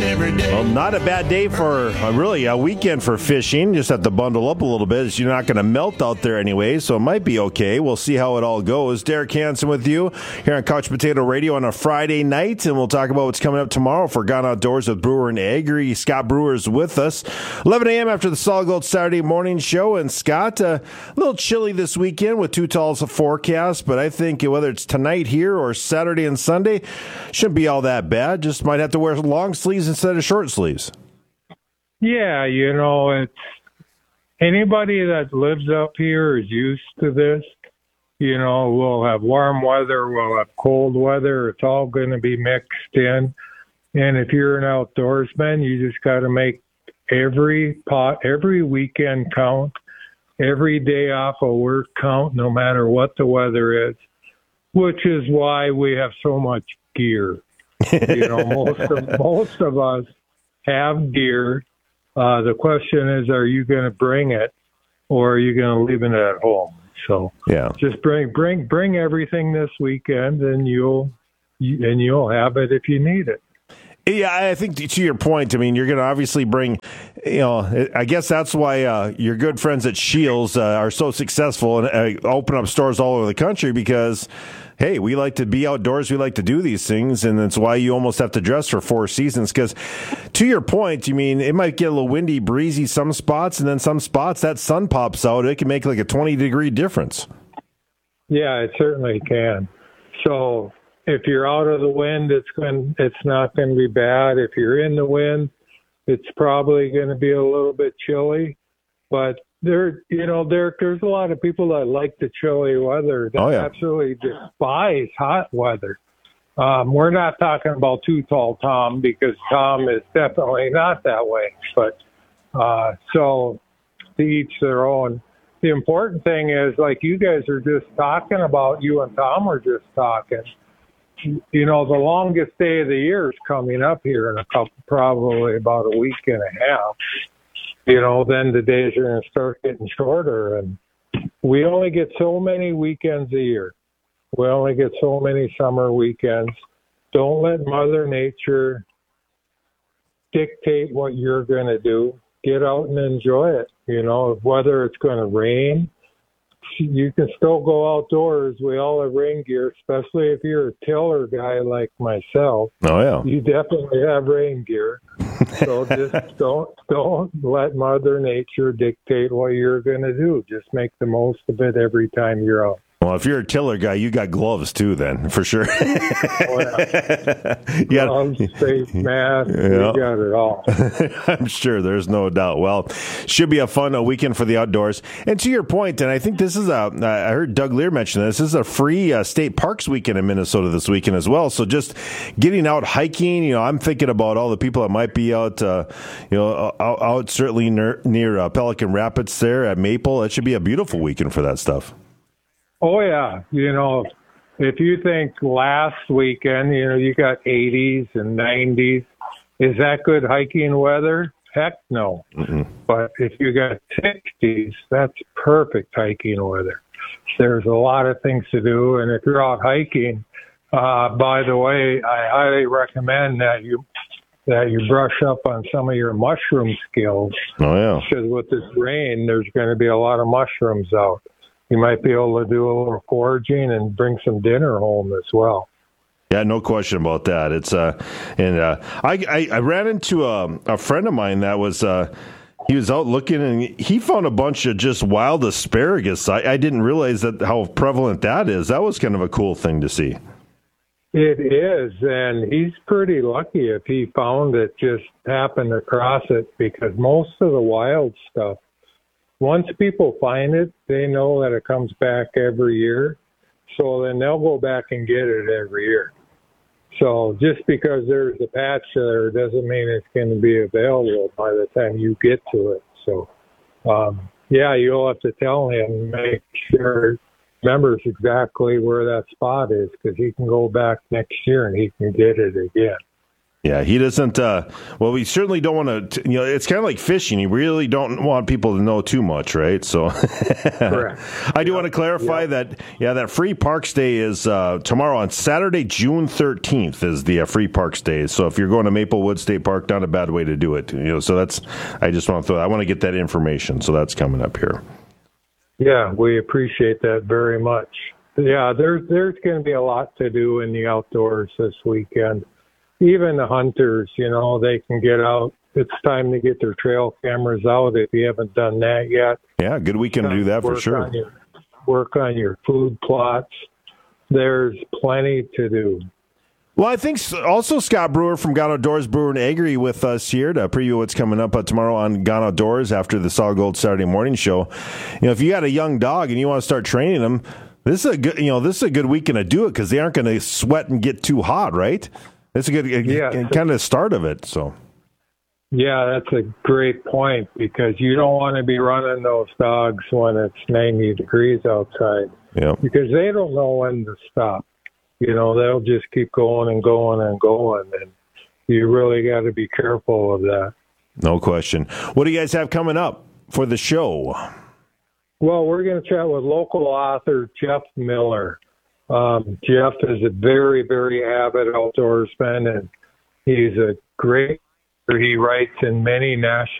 every day. Well, not a bad day for really a weekend for fishing. Just have to bundle up a little bit. You're not going to melt out there anyway, so it might be okay. We'll see how it all goes. Derek Hansen with you here on Couch Potato Radio on a Friday night, and we'll talk about what's coming up tomorrow for Gone Outdoors with Brewer and Agri. Scott Brewer's with us. 11 a.m. after the Solid Gold Saturday morning show. And Scott, a little chilly this weekend with 2 talls of forecast, but I think whether it's tonight here or Saturday and Sunday, shouldn't be all that bad. Just might have to wear long sleeves instead of short sleeves. Yeah, it's anybody that lives up here is used to this. We'll have warm weather, we'll have cold weather. It's all going to be mixed in. And if you're an outdoorsman, you just got to make every weekend count, every day off of work count, no matter what the weather is, which is why we have so much gear. Most of us have gear. The question is, are you going to bring it, or are you going to leave it at home? So yeah, just bring everything this weekend, and you'll have it if you need it. Yeah, I think to your point, I mean, you're going to obviously bring, I guess that's why your good friends at Shields are so successful and open up stores all over the country because, hey, we like to be outdoors. We like to do these things. And that's why you almost have to dress for 4 seasons. Because to your point, I mean, it might get a little windy, breezy some spots. And then some spots that sun pops out. It can make like a 20-degree difference. Yeah, it certainly can. So if you're out of the wind, it's not going to be bad. If you're in the wind, it's probably going to be a little bit chilly. But there's a lot of people that like the chilly weather that absolutely despise hot weather. We're not talking about Too Tall Tom because Tom is definitely not that way. But so to each their own. The important thing is, like you guys are just talking about, you and Tom were just talking. The longest day of the year is coming up here in probably about a week and a half. Then the days are going to start getting shorter, and we only get so many weekends a year. We only get so many summer weekends. Don't let Mother Nature dictate what you're going to do. Get out and enjoy it. Whether it's going to rain, you can still go outdoors. We all have rain gear, especially if you're a tiller guy like myself. Oh, yeah. You definitely have rain gear. So just don't let Mother Nature dictate what you're going to do. Just make the most of it every time you're out. Well, if you're a tiller guy, you got gloves too, then, for sure. Gloves, face mask, you got it all. I'm sure, there's no doubt. Well, should be a fun weekend for the outdoors. And to your point, and I think this is I heard Doug Lear mention this is a free state parks weekend in Minnesota this weekend as well. So just getting out hiking, I'm thinking about all the people that might be out, out certainly near Pelican Rapids there at Maple. It should be a beautiful weekend for that stuff. Oh, yeah. If you think last weekend, you got 80s and 90s. Is that good hiking weather? Heck no. Mm-mm. But if you got 60s, that's perfect hiking weather. There's a lot of things to do. And if you're out hiking, by the way, I highly recommend that you brush up on some of your mushroom skills. Oh, yeah. Because with this rain, there's going to be a lot of mushrooms out. You might be able to do a little foraging and bring some dinner home as well. Yeah, no question about that. It's I ran into a friend of mine that was he was out looking and he found a bunch of just wild asparagus. I didn't realize how prevalent that is. That was kind of a cool thing to see. It is, and he's pretty lucky if he found it, just happened across it, because most of the wild stuff, once people find it, they know that it comes back every year. So then they'll go back and get it every year. So just because there's a patch there doesn't mean it's going to be available by the time you get to it. So, you'll have to tell him, make sure he remembers exactly where that spot is, because he can go back next year and he can get it again. Yeah, he doesn't. Well, we certainly don't want to. It's kind of like fishing. You really don't want people to know too much, right? So, Correct. I do want to clarify that. Yeah, that Free Parks Day is tomorrow on Saturday, June 13th is the Free Parks Day. So, if you're going to Maplewood State Park, not a bad way to do it. So that's. I just want to I want to get that information. So that's coming up here. Yeah, we appreciate that very much. Yeah, there's going to be a lot to do in the outdoors this weekend. Even the hunters, they can get out. It's time to get their trail cameras out if you haven't done that yet. Yeah, good weekend to do that for sure. Work on your food plots. There's plenty to do. Well, I think also Scott Brewer from Gone Outdoors Brewer and Agri with us here to preview what's coming up tomorrow on Gone Outdoors after the Solid Gold Saturday morning show. If you got a young dog and you want to start training them, this is a good weekend to do it because they aren't going to sweat and get too hot, right? It's a good kind of start of it. So, yeah, that's a great point because you don't want to be running those dogs when it's 90 degrees outside. Yeah, because they don't know when to stop. They'll just keep going and going and going, and you really got to be careful of that. No question. What do you guys have coming up for the show? Well, we're going to chat with local author Jeff Miller. Jeff is a very, very avid outdoorsman, and he's a great. He writes in many national